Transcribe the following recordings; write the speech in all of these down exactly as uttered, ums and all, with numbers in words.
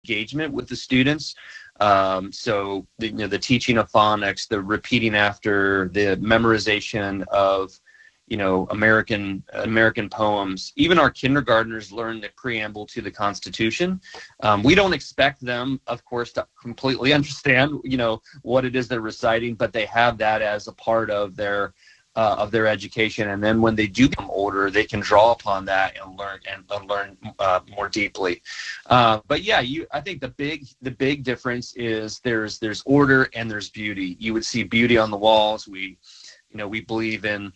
engagement with the students. Um, so the, you know, the teaching of phonics, the repeating after, the memorization of, you know, American American poems. Even our kindergartners learn the preamble to the Constitution. Um, we don't expect them, of course, to completely understand, you know, what it is they're reciting, but they have that as a part of their uh, of their education. And then when they do become older, they can draw upon that and learn and uh, learn uh, more deeply. Uh, but yeah, you, I think the big the big difference is there's there's order and there's beauty. You would see beauty on the walls. We, you know, we believe in,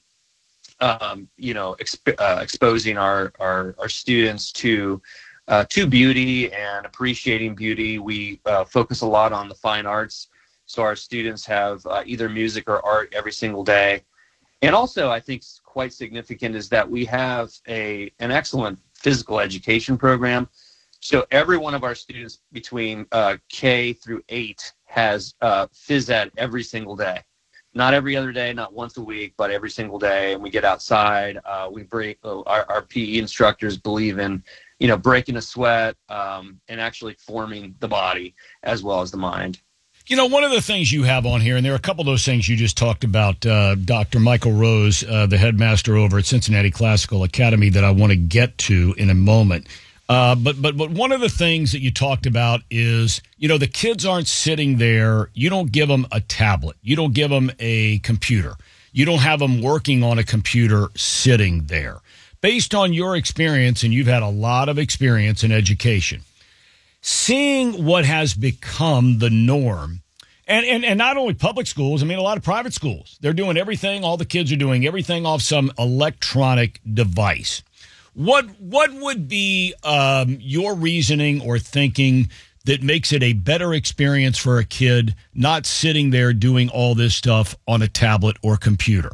um, you know, exp- uh, exposing our, our our students to uh, to beauty and appreciating beauty. We uh, focus a lot on the fine arts, so our students have uh, either music or art every single day. And also, I think quite significant is that we have a an excellent physical education program. So every one of our students between uh, K through eight has uh, phys ed every single day. Not every other day, not once a week, but every single day. And we get outside. Uh, we break. Uh, our, our P E instructors believe in, you know, breaking a sweat um, and actually forming the body as well as the mind. You know, one of the things you have on here, and there are a couple of those things you just talked about, uh, Doctor Michael Rose, uh, the headmaster over at Cincinnati Classical Academy, that I want to get to in a moment. Uh, but but but one of the things that you talked about is, you know, the kids aren't sitting there. You don't give them a tablet. You don't give them a computer. You don't have them working on a computer sitting there. Based on your experience, and you've had a lot of experience in education, seeing what has become the norm, and, and, and not only public schools, I mean, a lot of private schools, they're doing everything, all the kids are doing everything off some electronic device. What what would be um, your reasoning or thinking that makes it a better experience for a kid not sitting there doing all this stuff on a tablet or computer?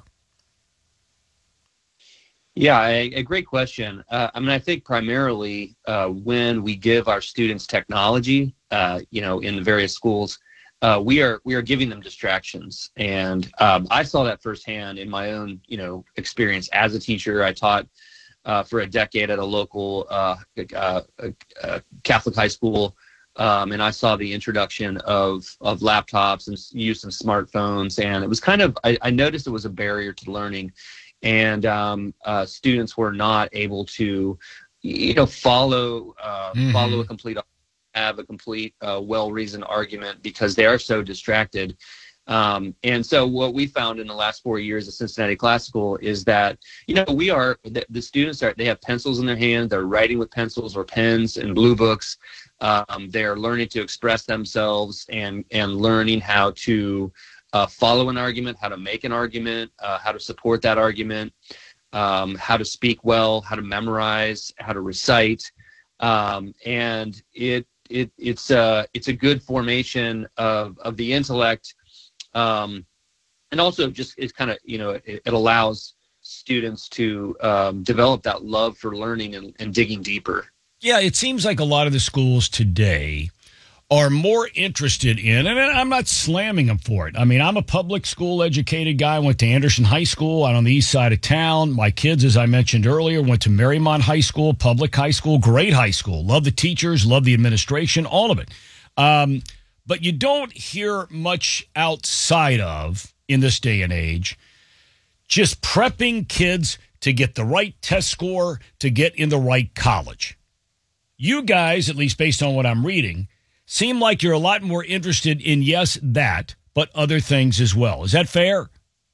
Yeah, a, a great question. Uh, I mean, I think primarily uh, when we give our students technology, uh, you know, in the various schools, uh, we are we are giving them distractions, and um, I saw that firsthand in my own, you know, experience as a teacher. I taught uh, for a decade at a local uh, uh, uh, Catholic high school, um, and I saw the introduction of of laptops and use of smartphones, and it was kind of I, I noticed it was a barrier to learning. And um, uh, students were not able to, you know, follow uh, mm-hmm. follow a complete, have a complete, uh, well-reasoned argument because they are so distracted. Um, and so what we found in the last four years at Cincinnati Classical is that, you know, we are, the, the students are, they have pencils in their hand, they're writing with pencils or pens and blue books. Um, they're learning to express themselves and, and learning how to Uh, follow an argument, how to make an argument, uh, how to support that argument, um, how to speak well, how to memorize, how to recite, um, and it it it's a it's a good formation of of the intellect, um, and also just it's kind of you know it, it allows students to um, develop that love for learning and, and digging deeper. Yeah, it seems like a lot of the schools today are more interested in, and I'm not slamming them for it. I mean, I'm a public school educated guy. I went to Anderson High School out on the east side of town. My kids, as I mentioned earlier, went to Marymount High School, public high school, great high school. Love the teachers, love the administration, all of it. Um, but you don't hear much outside of, in this day and age, just prepping kids to get the right test score to get in the right college. You guys, at least based on what I'm reading, seem like you're a lot more interested in, yes, that, but other things as well. Is that fair?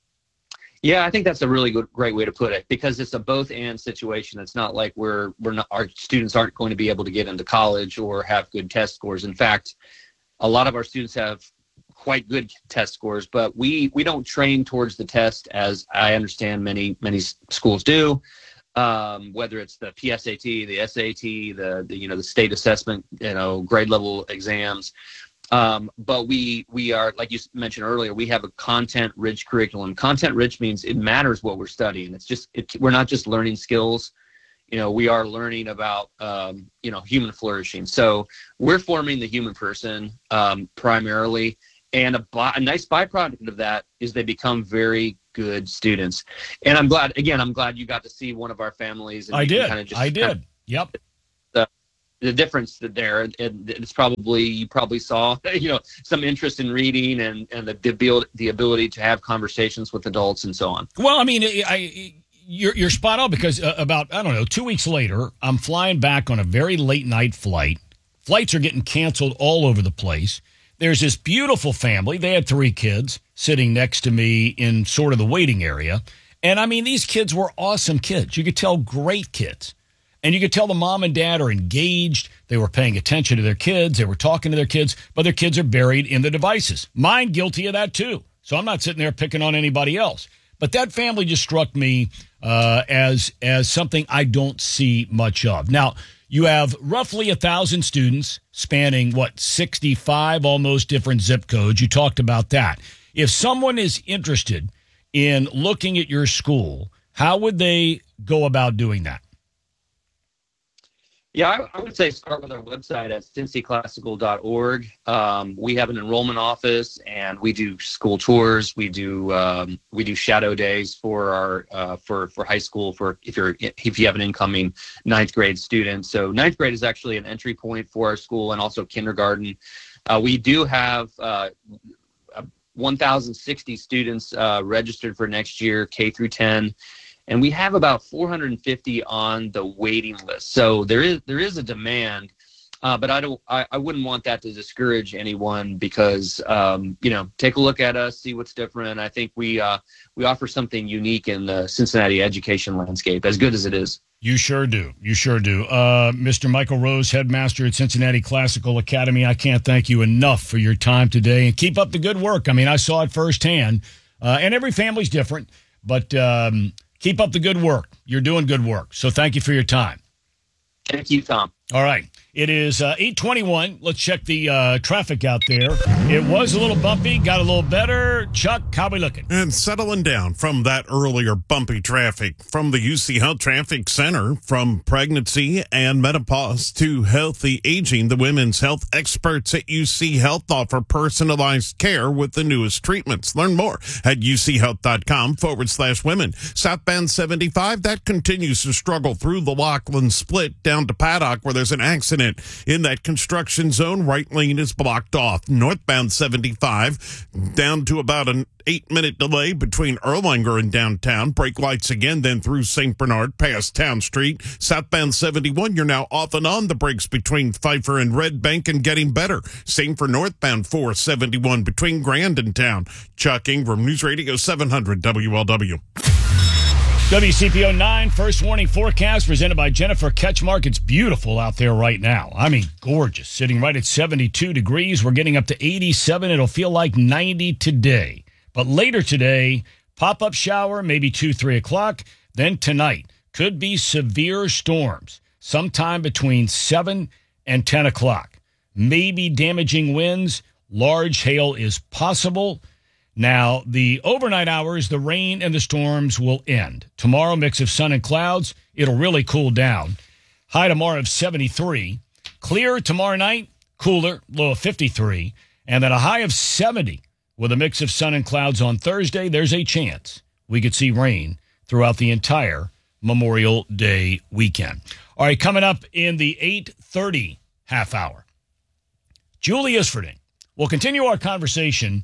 Yeah, I think that's a really good, great way to put it, because it's a both and situation. It's not like we're we're not our students aren't going to be able to get into college or have good test scores. In fact, a lot of our students have quite good test scores, but we we don't train towards the test as I understand many many schools do. Um, whether it's the P S A T, the S A T, the, the you know the state assessment, you know grade level exams, um, but we we are, like you mentioned earlier, we have a content-rich curriculum. Content-rich means it matters what we're studying. It's just it, we're not just learning skills, you know. We are learning about um, you know human flourishing. So we're forming the human person um, primarily, and a, a nice byproduct of that is they become very good students. And I'm glad, again, I'm glad you got to see one of our families. And I did. Kind of just I did. Kind of, yep. The, the difference that there, it, it's probably, you probably saw, you know, some interest in reading and, and the, the ability, the ability to have conversations with adults and so on. Well, I mean, I, you're, you're spot on because uh, about, I don't know, two weeks later, I'm flying back on a very late night flight. Flights are getting canceled all over the place. There's this beautiful family. They had three kids sitting next to me in sort of the waiting area. And I mean, these kids were awesome kids. You could tell great kids. And you could tell the mom and dad are engaged. They were paying attention to their kids. They were talking to their kids, but their kids are buried in the devices. Mine guilty of that too. So I'm not sitting there picking on anybody else. But that family just struck me uh, as as something I don't see much of. Now, you have roughly a thousand students spanning, what, sixty-five almost different zip codes. You talked about that. If someone is interested in looking at your school, how would they go about doing that? Yeah, I, I would say start with our website at cincy classical dot org. Um, we have an enrollment office, and we do school tours. We do um, we do shadow days for our uh, for for high school for if you're if you have an incoming ninth grade student. So ninth grade is actually an entry point for our school, and also kindergarten. Uh, we do have uh, one thousand sixty students uh, registered for next year, K through ten. And we have about four hundred fifty on the waiting list. So there is there is a demand, uh, but I don't I, I wouldn't want that to discourage anyone because um, you know, take a look at us, see what's different. I think we uh, we offer something unique in the Cincinnati education landscape, as good as it is. You sure do. You sure do. Uh, Mister Michael Rose, headmaster at Cincinnati Classical Academy. I can't thank you enough for your time today, and keep up the good work. I mean, I saw it firsthand, uh, and every family's different, but. Um, Keep up the good work. You're doing good work. So thank you for your time. Thank you, Tom. All right. It is uh, eight twenty-one. Let's check the uh, traffic out there. It was a little bumpy, got a little better. Chuck, how we looking? And settling down from that earlier bumpy traffic from the U C Health Traffic Center, from pregnancy and menopause to healthy aging. The women's health experts at U C Health offer personalized care with the newest treatments. Learn more at uchealth.com forward slash women. Southbound seventy-five, that continues to struggle through the Laughlin split down to Paddock, where there's an accident in that construction zone. Right lane is blocked off. Northbound seventy-five down to about an eight minute delay between Erlanger and downtown. Brake lights again, then through Saint Bernard past Town Street. Southbound seventy-one, you're now off and on the brakes between Pfeiffer and Red Bank and getting better. Same for northbound four seventy-one between Grand and Town. Chuck Ingram, News Radio seven hundred W L W. W C P O nine First Warning Forecast presented by Jennifer Ketchmark. It's beautiful out there right now. I mean, gorgeous. Sitting right at seventy-two degrees. We're getting up to eighty-seven. It'll feel like ninety today. But later today, pop-up shower, maybe two, three o'clock. Then tonight, could be severe storms sometime between seven and ten o'clock. Maybe damaging winds. Large hail is possible. Now, the overnight hours, the rain and the storms will end. Tomorrow, mix of sun and clouds. It'll really cool down. High tomorrow of seventy-three. Clear tomorrow night, cooler, low of fifty-three. And then a high of seventy with a mix of sun and clouds on Thursday. There's a chance we could see rain throughout the entire Memorial Day weekend. All right, coming up in the eight thirty half hour, Julie Isfording. We'll continue our conversation.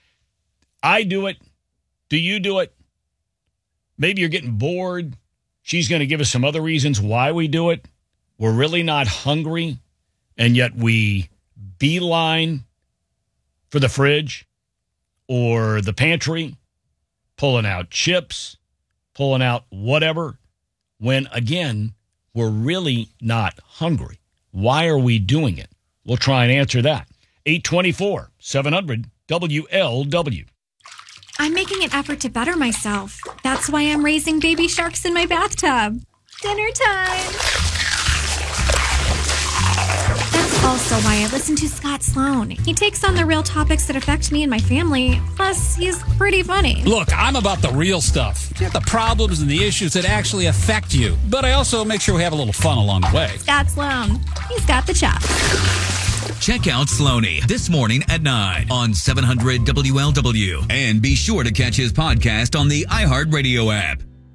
I do it. Do you do it? Maybe you're getting bored. She's going to give us some other reasons why we do it. We're really not hungry, and yet we beeline for the fridge or the pantry, pulling out chips, pulling out whatever, when, again, we're really not hungry. Why are we doing it? We'll try and answer that. eight twenty-four, seven hundred W L W. I'm making an effort to better myself. That's why I'm raising baby sharks in my bathtub. Dinner time! That's also why I listen to Scott Sloan. He takes on the real topics that affect me and my family. Plus, he's pretty funny. Look, I'm about the real stuff. The problems and the issues that actually affect you. But I also make sure we have a little fun along the way. Scott Sloan. He's got the chops. Check out Sloaney this morning at nine on seven hundred W L W. And be sure to catch his podcast on the iHeartRadio app.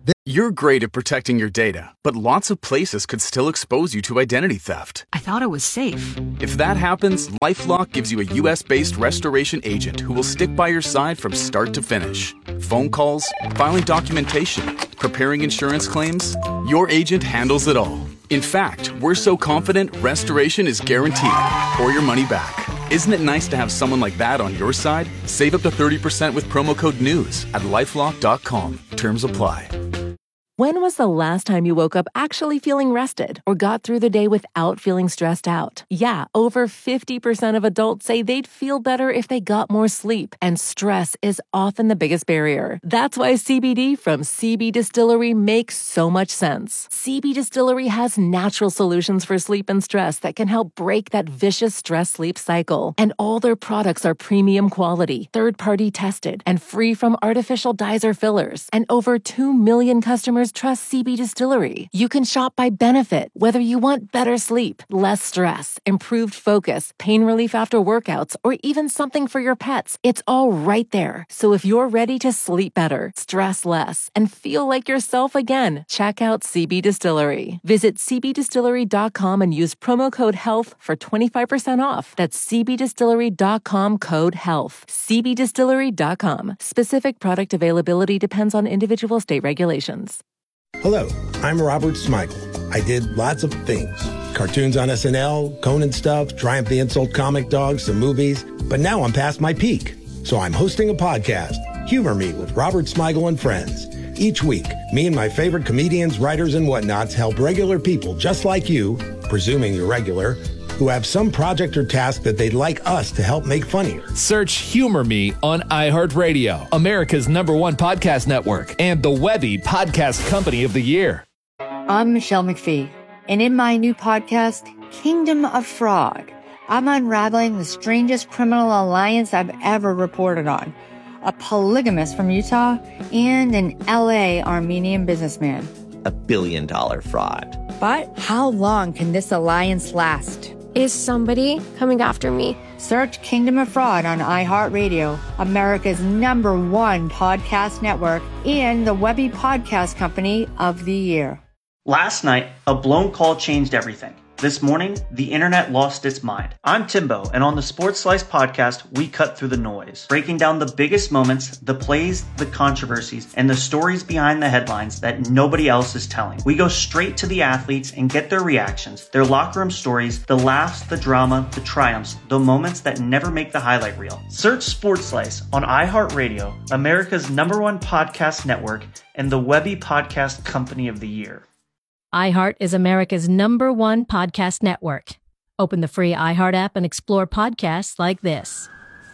You're great at protecting your data, but lots of places could still expose you to identity theft. I thought it was safe. If that happens, LifeLock gives you a U S-based restoration agent who will stick by your side from start to finish. Phone calls, filing documentation, preparing insurance claims, your agent handles it all. In fact, we're so confident restoration is guaranteed or your money back. Isn't it nice to have someone like that on your side? Save up to thirty percent with promo code NEWS at lifelock dot com. Terms apply. When was the last time you woke up actually feeling rested or got through the day without feeling stressed out? Yeah, over fifty percent of adults say they'd feel better if they got more sleep, and stress is often the biggest barrier. That's why C B D from C B Distillery makes so much sense. C B Distillery has natural solutions for sleep and stress that can help break that vicious stress-sleep cycle. And all their products are premium quality, third-party tested, and free from artificial dyes or fillers. And over two million customers trust C B Distillery. You can shop by benefit, whether you want better sleep, less stress, improved focus, pain relief after workouts, or even something for your pets. It's all right there. So if you're ready to sleep better, stress less, and feel like yourself again, check out C B Distillery. Visit c b distillery dot com and use promo code HEALTH for twenty-five percent off. That's c b distillery dot com code HEALTH. c b distillery dot com. Specific product availability depends on individual state regulations. Hello, I'm Robert Smigel. I did lots of things. Cartoons on S N L, Conan stuff, Triumph the Insult Comic Dog, some movies. But now I'm past my peak. So I'm hosting a podcast, Humor Me with Robert Smigel and Friends. Each week, me and my favorite comedians, writers, and whatnots help regular people just like you, presuming you're regular, who have some project or task that they'd like us to help make funnier. Search Humor Me on iHeartRadio, America's number one podcast network, and the Webby Podcast Company of the Year. I'm Michelle McPhee, and in my new podcast, Kingdom of Fraud, I'm unraveling the strangest criminal alliance I've ever reported on. A polygamist from Utah and an L A Armenian businessman. A billion dollar fraud. But how long can this alliance last? Is somebody coming after me? Search Kingdom of Fraud on iHeartRadio, America's number one podcast network, and the Webby Podcast Company of the Year. Last night, a blown call changed everything. This morning, the internet lost its mind. I'm Timbo, and on the Sports Slice podcast, we cut through the noise, breaking down the biggest moments, the plays, the controversies, and the stories behind the headlines that nobody else is telling. We go straight to the athletes and get their reactions, their locker room stories, the laughs, the drama, the triumphs, the moments that never make the highlight reel. Search Sports Slice on iHeartRadio, America's number one podcast network, and the Webby Podcast Company of the Year. iHeart is America's number one podcast network. Open the free iHeart app and explore podcasts like this.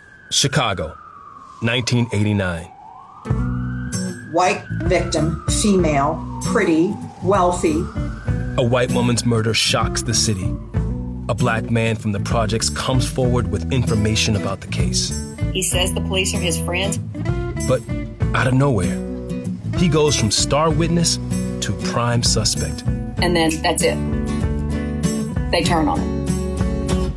Chicago, nineteen eighty-nine. White victim, female, pretty, wealthy. A white woman's murder shocks the city. A black man from the projects comes forward with information about the case. He says the police are his friends. But out of nowhere, he goes from star witness to prime suspect. And then that's it. They turn on him.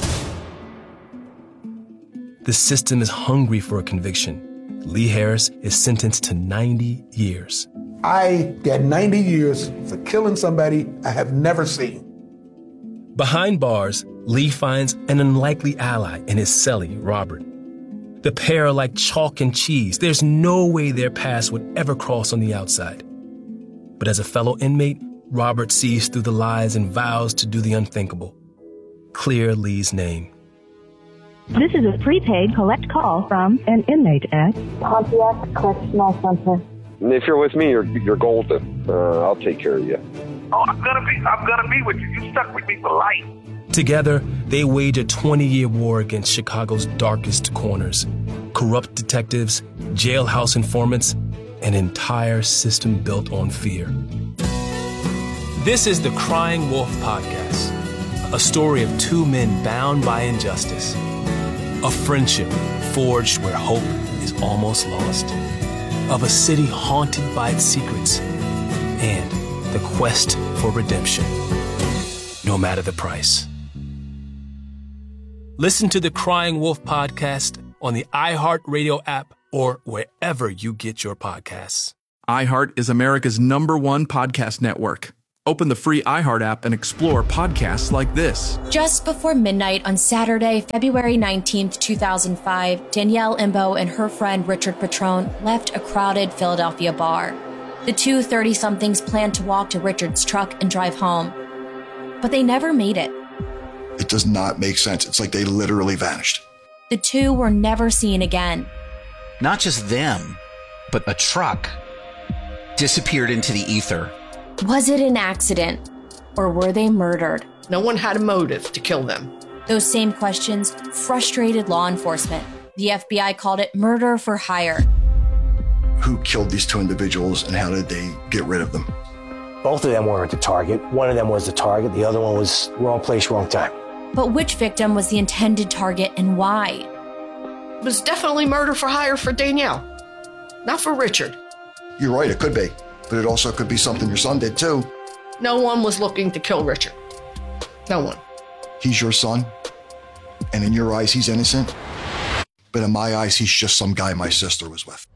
The system is hungry for a conviction. Lee Harris is sentenced to ninety years. I got ninety years for killing somebody I have never seen. Behind bars, Lee finds an unlikely ally in his cellie, Robert. The pair are like chalk and cheese. There's no way their paths would ever cross on the outside. But as a fellow inmate, Robert sees through the lies and vows to do the unthinkable. Clear Lee's name. This is a prepaid collect call from an inmate at Pontiac Correctional Center. If you're with me, you're you're golden. Uh, I'll take care of you. Oh, I'm gonna be I'm gonna be with you. You stuck with me for life. Together, they wage a twenty-year war against Chicago's darkest corners. Corrupt detectives, jailhouse informants, an entire system built on fear. This is the Crying Wolf Podcast, a story of two men bound by injustice, a friendship forged where hope is almost lost, of a city haunted by its secrets, and the quest for redemption, no matter the price. Listen to the Crying Wolf Podcast on the iHeartRadio app or wherever you get your podcasts. iHeart is America's number one podcast network. Open the free iHeart app and explore podcasts like this. Just before midnight on Saturday, February nineteenth, two thousand five, Danielle Imbo and her friend Richard Petrone left a crowded Philadelphia bar. The two thirty-somethings planned to walk to Richard's truck and drive home, but they never made it. It does not make sense. It's like they literally vanished. The two were never seen again. Not just them, but a truck disappeared into the ether. Was it an accident, or were they murdered? No one had a motive to kill them. Those same questions frustrated law enforcement. The F B I called it murder for hire. Who killed these two individuals and how did they get rid of them? Both of them weren't the target. One of them was the target. The other one was wrong place, wrong time. But which victim was the intended target and why? It was definitely murder for hire for Danielle, not for Richard. You're right, it could be. But it also could be something your son did too. No one was looking to kill Richard. No one. He's your son, and in your eyes, he's innocent. But in my eyes, he's just some guy my sister was with.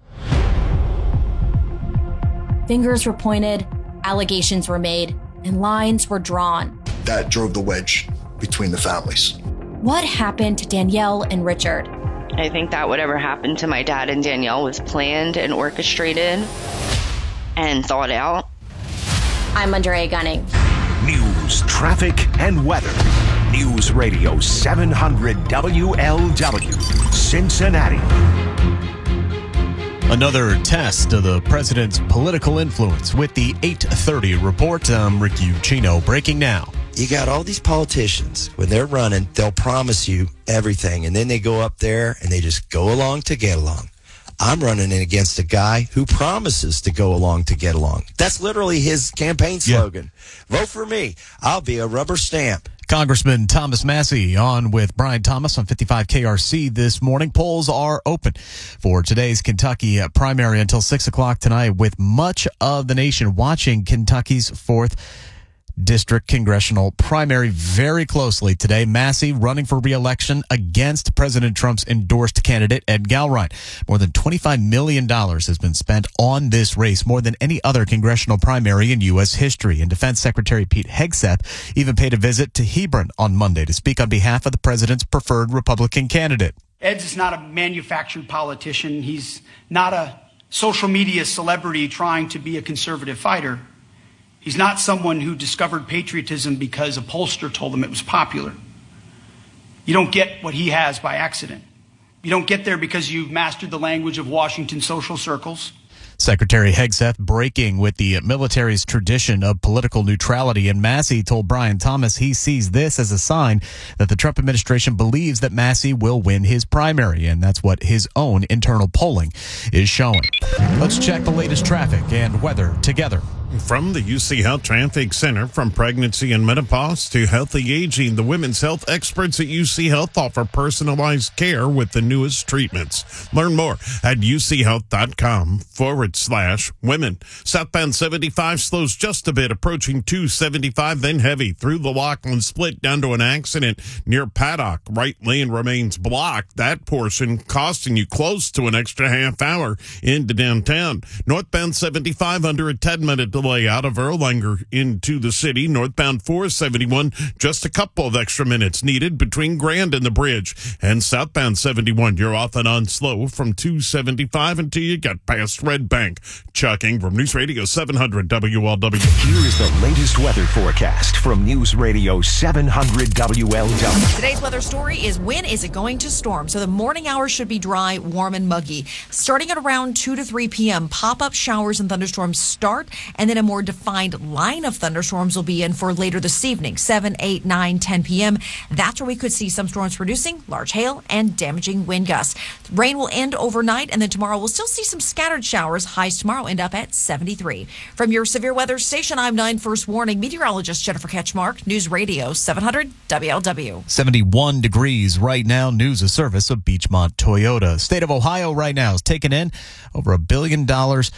Fingers were pointed, allegations were made, and lines were drawn. That drove the wedge between the families. What happened to Danielle and Richard? I think that whatever happened to my dad and Danielle was planned and orchestrated and thought out. I'm Andrea Gunning. News, traffic, and weather. News Radio seven hundred W L W, Cincinnati. Another test of the president's political influence with the eight thirty report. I'm Rick Ucino, breaking now. You got all these politicians, when they're running, they'll promise you everything, and then they go up there and they just go along to get along. I'm running in against a guy who promises to go along to get along. That's literally his campaign slogan. Yeah. Vote for me. I'll be a rubber stamp. Congressman Thomas Massie on with Brian Thomas on fifty-five K R C this morning. Polls are open for today's Kentucky primary until six o'clock tonight, with much of the nation watching Kentucky's fourth district congressional primary very closely today. Massie running for re-election against President Trump's endorsed candidate, Ed Galbraith. More than twenty-five million dollars has been spent on this race, more than any other congressional primary in U S history. And Defense Secretary Pete Hegseth even paid a visit to Hebron on Monday to speak on behalf of the president's preferred Republican candidate. Ed's is not a manufactured politician. He's not a social media celebrity trying to be a conservative fighter. He's not someone who discovered patriotism because a pollster told him it was popular. You don't get what he has by accident. You don't get there because you've mastered the language of Washington social circles. Secretary Hegseth breaking with the military's tradition of political neutrality, and Massie told Brian Thomas he sees this as a sign that the Trump administration believes that Massie will win his primary, and that's what his own internal polling is showing. Let's check the latest traffic and weather together. From the U C Health Traffic Center, from pregnancy and menopause to healthy aging, the women's health experts at U C Health offer personalized care with the newest treatments. Learn more at uchealth.com forward slash women. Southbound seventy-five slows just a bit, approaching two seventy-five, then heavy through the Lachlan Split down to an accident near Paddock. Right lane remains blocked. That portion costing you close to an extra half hour into downtown. Northbound seventy-five under a ten minute delay out of Erlanger into the city. Northbound four seventy-one, just a couple of extra minutes needed between Grand and the bridge. And southbound seventy-one, you're off and on slow from two seventy-five until you get past Red Bank. Chuck Ingram, News Radio seven hundred W L W. Here is the latest weather forecast from News Radio seven hundred W L W. Today's weather story is when is it going to storm? So the morning hours should be dry, warm, and muggy. Starting at around two to three p.m., pop-up showers and thunderstorms start, and then a more defined line of thunderstorms will be in for later this evening, seven, eight, nine, ten p.m. That's where we could see some storms producing large hail and damaging wind gusts. Rain will end overnight, and then tomorrow we'll still see some scattered showers. Highs tomorrow end up at seventy-three. From your severe weather station, I'm nine First Warning meteorologist Jennifer Ketchmark, News Radio seven hundred W L W. seventy-one degrees right now. News a service of Beechmont Toyota. State of Ohio right now is taking in over a billion dollars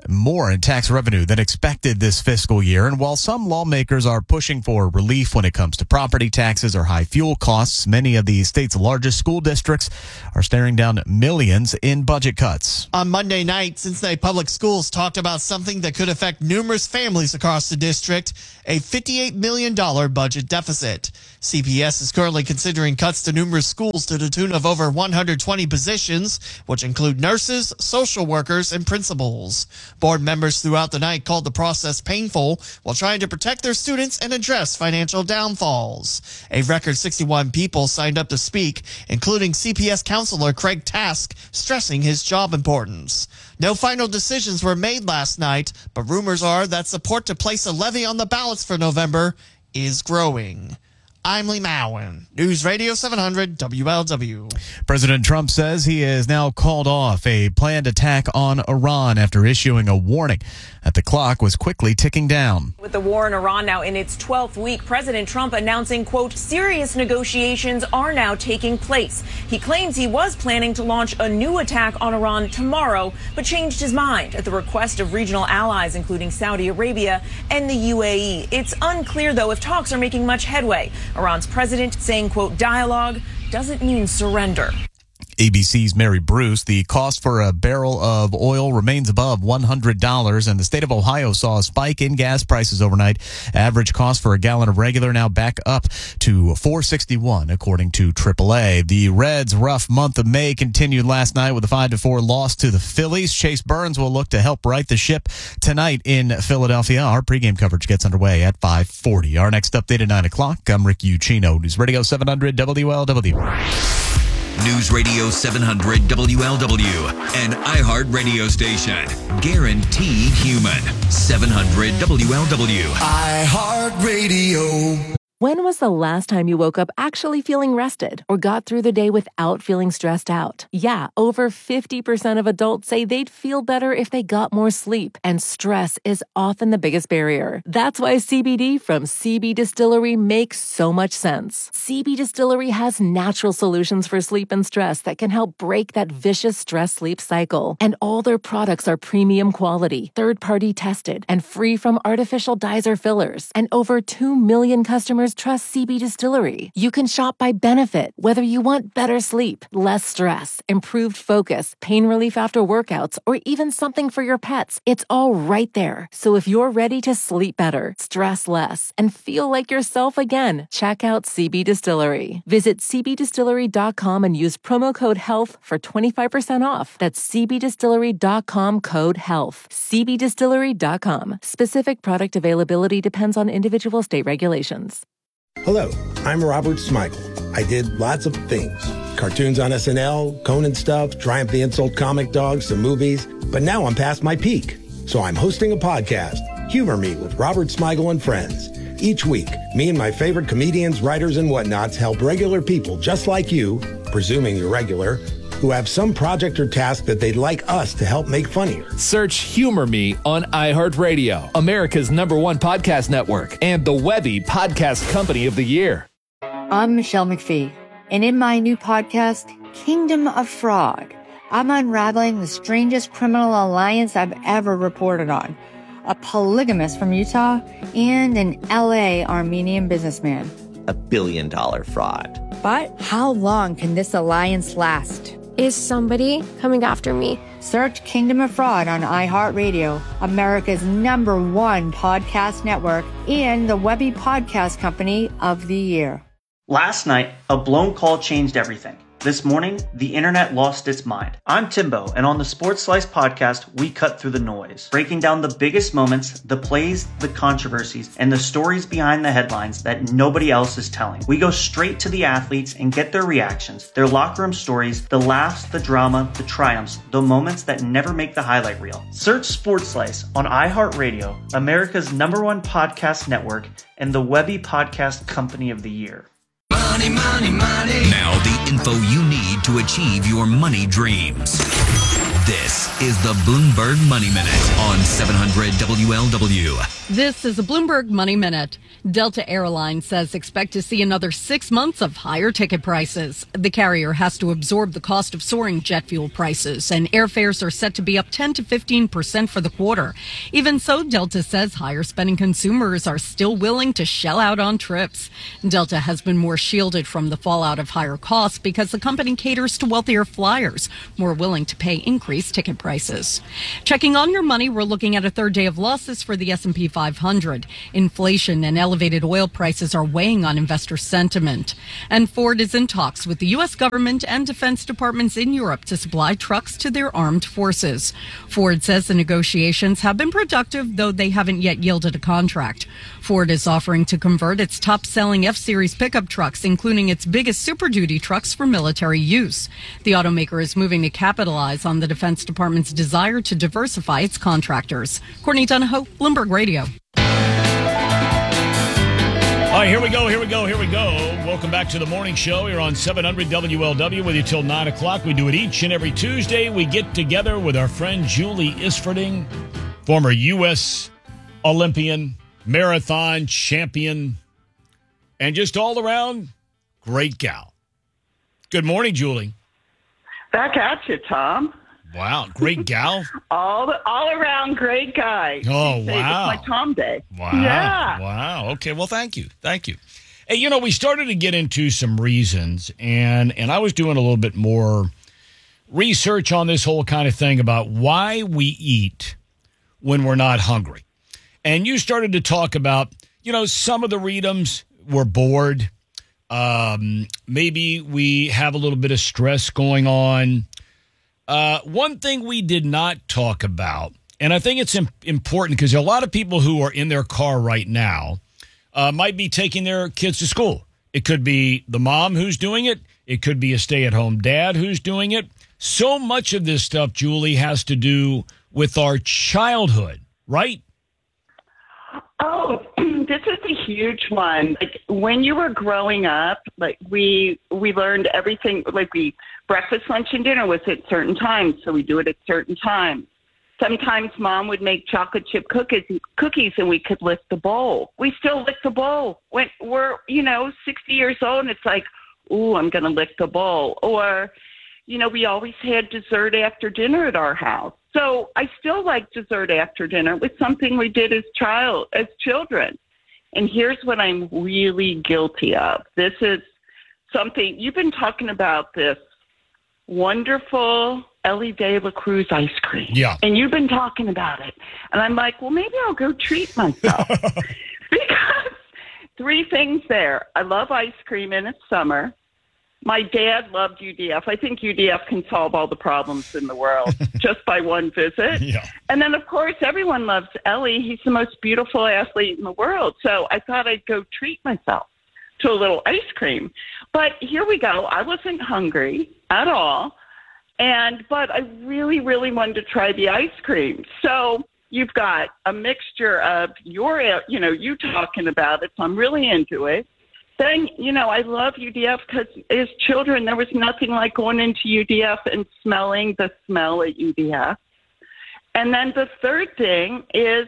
more in tax revenue than expected this fiscal year. And while some lawmakers are pushing for relief when it comes to property taxes or high fuel costs, many of the state's largest school districts are staring down millions in budget cuts. On Monday night, Cincinnati Public Schools talked about something that could affect numerous families across the district, a fifty-eight million dollars budget deficit. C P S is currently considering cuts to numerous schools to the tune of over one hundred twenty positions, which include nurses, social workers, and principals. Board members throughout the night called the process painful while trying to protect their students and address financial downfalls. A record sixty-one people signed up to speak, including C P S counselor Craig Task, stressing his job importance. No final decisions were made last night, but rumors are that support to place a levy on the ballots for November is growing. I'm Lee Mowen, News Radio seven hundred W L W. President Trump says he has now called off a planned attack on Iran after issuing a warning that the clock was quickly ticking down. With the war in Iran now in its twelfth week, President Trump announcing, quote, serious negotiations are now taking place. He claims he was planning to launch a new attack on Iran tomorrow, but changed his mind at the request of regional allies, including Saudi Arabia and the U A E. It's unclear, though, if talks are making much headway. Iran's president saying, quote, dialogue doesn't mean surrender. A B C's Mary Bruce, the cost for a barrel of oil remains above one hundred dollars, and the state of Ohio saw a spike in gas prices overnight. Average cost for a gallon of regular now back up to four dollars and sixty-one cents, according to triple A. The Reds' rough month of May continued last night with a five to four loss to the Phillies. Chase Burns will look to help right the ship tonight in Philadelphia. Our pregame coverage gets underway at five forty. Our next update at nine o'clock. I'm Rick Ucchino, News Radio seven hundred W L W. News Radio seven hundred W L W, an iHeart radio station. Guaranteed human. seven hundred W L W. iHeart Radio. When was the last time you woke up actually feeling rested or got through the day without feeling stressed out? Yeah, over fifty percent of adults say they'd feel better if they got more sleep, and stress is often the biggest barrier. That's why C B D from C B Distillery makes so much sense. C B Distillery has natural solutions for sleep and stress that can help break that vicious stress-sleep cycle. And all their products are premium quality, third-party tested, and free from artificial dyes or fillers. And over two million customers trust C B Distillery. You can shop by benefit, whether you want better sleep, less stress, improved focus, pain relief after workouts, or even something for your pets. It's all right there. So if you're ready to sleep better, stress less, and feel like yourself again, check out C B Distillery. Visit c b distillery dot com and use promo code HEALTH for twenty-five percent off. That's c b distillery dot com code HEALTH. c b distillery dot com. Specific product availability depends on individual state regulations. Hello, I'm Robert Smigel. I did lots of things. Cartoons on S N L, Conan stuff, Triumph the Insult comic dogs, some movies. But now I'm past my peak. So I'm hosting a podcast, Humor Me with Robert Smigel and Friends. Each week, me and my favorite comedians, writers, and whatnots help regular people just like you, presuming you're regular, who have some project or task that they'd like us to help make funnier. Search Humor Me on iHeartRadio, America's number one podcast network, and the Webby Podcast Company of the Year. I'm Michelle McPhee, and in my new podcast, Kingdom of Fraud, I'm unraveling the strangest criminal alliance I've ever reported on. A polygamist from Utah and an L A Armenian businessman. A billion dollar fraud. But how long can this alliance last? Is somebody coming after me? Search Kingdom of Fraud on iHeartRadio, America's number one podcast network, and the Webby Podcast Company of the Year. Last night, a blown call changed everything. This morning, the internet lost its mind. I'm Timbo, and on the Sports Slice podcast, we cut through the noise, breaking down the biggest moments, the plays, the controversies, and the stories behind the headlines that nobody else is telling. We go straight to the athletes and get their reactions, their locker room stories, the laughs, the drama, the triumphs, the moments that never make the highlight reel. Search Sports Slice on iHeartRadio, America's number one podcast network, and the Webby Podcast Company of the Year. Money, money, money. Now the info you need to achieve your money dreams. This is the Bloomberg Money Minute on seven hundred W L W. This is a Bloomberg Money Minute. Delta Airlines says expect to see another six months of higher ticket prices. The carrier has to absorb the cost of soaring jet fuel prices, and airfares are set to be up ten to fifteen percent for the quarter. Even so, Delta says higher spending consumers are still willing to shell out on trips. Delta has been more shielded from the fallout of higher costs because the company caters to wealthier flyers, more willing to pay increased ticket prices. Checking on your money, we're looking at a third day of losses for the S and P five hundred. Inflation and elevated oil prices are weighing on investor sentiment. And Ford is in talks with the U S government and defense departments in Europe to supply trucks to their armed forces. Ford says the negotiations have been productive, though they haven't yet yielded a contract. Ford is offering to convert its top-selling F-Series pickup trucks, including its biggest Super Duty trucks, for military use. The automaker is moving to capitalize on the Defense Department's desire to diversify its contractors. Courtney Donahoe, Bloomberg Radio. All right, here we go, here we go, here we go. Welcome back to the morning show here on seven hundred W L W with you till nine o'clock. We do it each and every Tuesday. We get together with our friend Julie Isfording, former U S Olympian, marathon champion, and just all around great gal. Good morning, Julie. Back at you, Tom. Wow, great gal. all the, all around great guy. Oh, It's wow. my Tom day. Wow. Yeah. Wow. Okay, well, thank you. Thank you. Hey, you know, we started to get into some reasons, and, and I was doing a little bit more research on this whole kind of thing about why we eat when we're not hungry. And you started to talk about, you know, some of the readums were bored. Um, maybe we have a little bit of stress going on. Uh, one thing we did not talk about, and I think it's im- important because there are a lot of people who are in their car right now, uh, might be taking their kids to school. It could be the mom who's doing it. It could be a stay-at-home dad who's doing it. So much of this stuff, Julie, has to do with our childhood, right? Oh, this is a huge one. Like when you were growing up, like we we learned everything. Like we breakfast, lunch, and dinner was at certain times, so we do it at certain times. Sometimes mom would make chocolate chip cookies, cookies, and we could lick the bowl. We still lick the bowl when we're you know sixty years old, and it's like, ooh, I'm going to lick the bowl. Or, you know, we always had dessert after dinner at our house. So I still like dessert after dinner. It was something we did as child, as children. And here's what I'm really guilty of. This is something, you've been talking about this wonderful Ellie de la Cruz ice cream. Yeah. And you've been talking about it. And I'm like, well, maybe I'll go treat myself. Because three things there. I love ice cream and it's summer. My dad loved U D F. I think U D F can solve all the problems in the world just by one visit. Yeah. And then, of course, everyone loves Ellie. He's the most beautiful athlete in the world. So I thought I'd go treat myself to a little ice cream. But here we go. I wasn't hungry at all. And but I really, really wanted to try the ice cream. So you've got a mixture of your, you know, you talking about it. So I'm really into it. Then, you know, I love U D F because as children, there was nothing like going into U D F and smelling the smell at U D F. And then the third thing is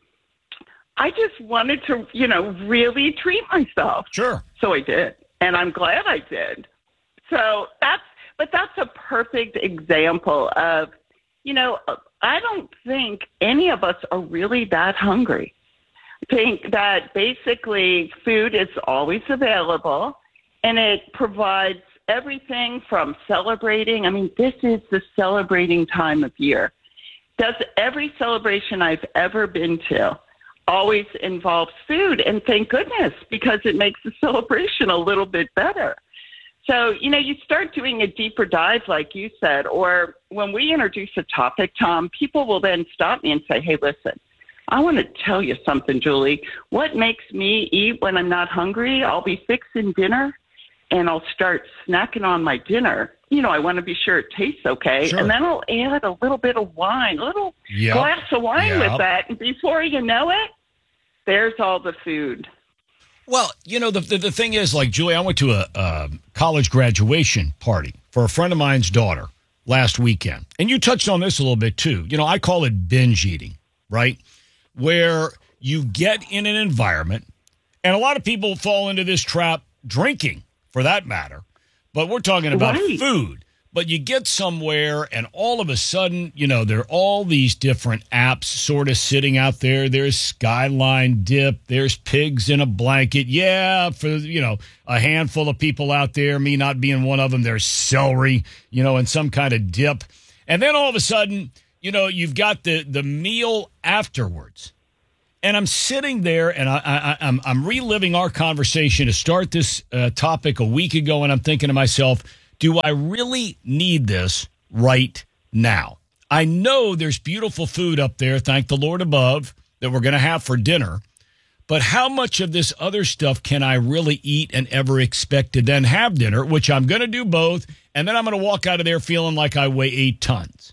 I just wanted to, you know, really treat myself. Sure. So I did. And I'm glad I did. So that's, but that's a perfect example of, you know, I don't think any of us are really that hungry. Think that basically food is always available and it provides everything from celebrating. I mean, this is the celebrating time of year. Does every celebration I've ever been to always involves food? And thank goodness, because it makes the celebration a little bit better. So, you know, you start doing a deeper dive, like you said, or when we introduce a topic, Tom, people will then stop me and say, hey, listen, I want to tell you something, Julie. What makes me eat when I'm not hungry? I'll be fixing dinner, and I'll start snacking on my dinner. You know, I want to be sure it tastes okay. Sure. And then I'll add a little bit of wine, a little Yep. glass of wine Yep. with that. And before you know it, there's all the food. Well, you know, the, the the thing is, like, Julie, I went to a, a college graduation party for a friend of mine's daughter last weekend. And you touched on this a little bit too. You know, I call it binge eating, right? Where you get in an environment, and a lot of people fall into this trap drinking, for that matter. But we're talking about Right. food. But you get somewhere, and all of a sudden, you know, there are all these different apps sort of sitting out there. There's Skyline Dip. There's Pigs in a Blanket. Yeah, for, you know, a handful of people out there, me not being one of them, there's celery, you know, and some kind of dip. And then all of a sudden, you know, you've got the, the meal afterwards. And I'm sitting there, and I, I, I'm, I'm reliving our conversation to start this uh, topic a week ago, and I'm thinking to myself, do I really need this right now? I know there's beautiful food up there, thank the Lord above, that we're going to have for dinner. But how much of this other stuff can I really eat and ever expect to then have dinner, which I'm going to do both, and then I'm going to walk out of there feeling like I weigh eight tons.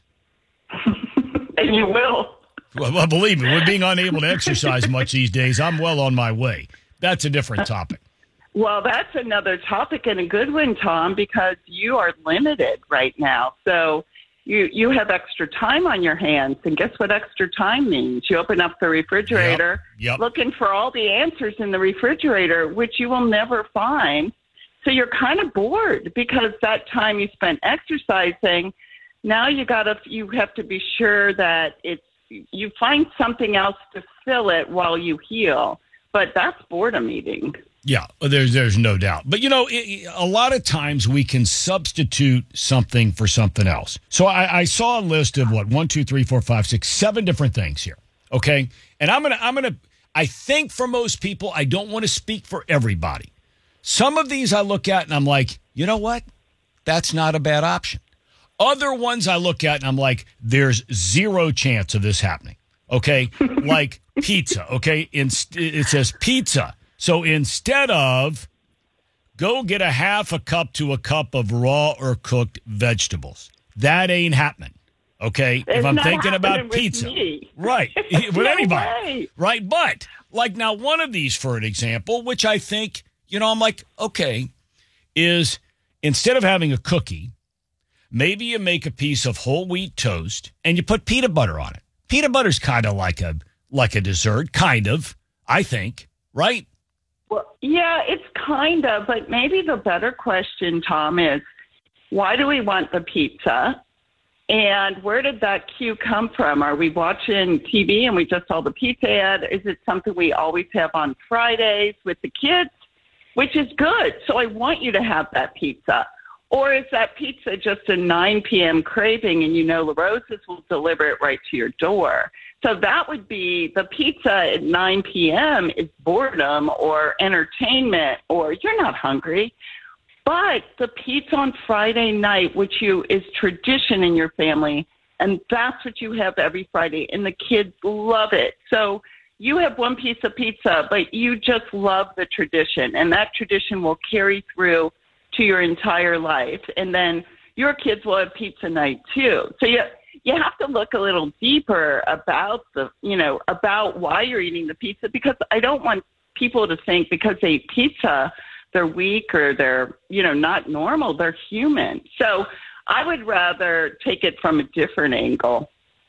And you will. Well, well, believe me, with being unable to exercise much these days, I'm well on my way. That's a different topic. Well, that's another topic and a good one, Tom, because you are limited right now. So you you have extra time on your hands. And guess what extra time means? You open up the refrigerator Yep, yep. looking for all the answers in the refrigerator, which you will never find. So you're kind of bored because that time you spent exercising, now you gotta you have to be sure that it's you find something else to fill it while you heal. But that's boredom eating. Yeah, there's there's no doubt. But, you know, it, a lot of times we can substitute something for something else. So I, I saw a list of, what, one, two, three, four, five, six, seven different things here, okay? And I'm going to, I'm going to, I think for most people, I don't want to speak for everybody. Some of these I look at and I'm like, you know what? That's not a bad option. Other ones I look at and I'm like, there's zero chance of this happening, okay? Like pizza, okay? Inst- it says pizza. So instead of go get a half a cup to a cup of raw or cooked vegetables, that ain't happening. Okay, It's if I'm not thinking about happening with pizza, me. right? With No anybody, way. right? But like now, one of these, for an example, which I think, you know, I'm like, okay, is instead of having a cookie, maybe you make a piece of whole wheat toast and you put peanut butter on it. Peanut butter's kind of like a like a dessert, kind of. I think, right? Well, yeah, it's kind of, but maybe the better question, Tom, is why do we want the pizza? And where did that cue come from? Are we watching T V and we just saw the pizza ad? Is it something we always have on Fridays with the kids, which is good? So I want you to have that pizza. Or is that pizza just a nine p.m. craving and you know La Rosa's will deliver it right to your door? So that would be the pizza at nine p.m. is boredom or entertainment or you're not hungry. But the pizza on Friday night, which you is tradition in your family, and that's what you have every Friday, and the kids love it. So you have one piece of pizza, but you just love the tradition, and that tradition will carry through to your entire life. And then your kids will have pizza night too. So you you have to look a little deeper about the, you know, about why you're eating the pizza, because I don't want people to think because they eat pizza, they're weak or they're, you know, not normal. They're human. So I would rather take it from a different angle.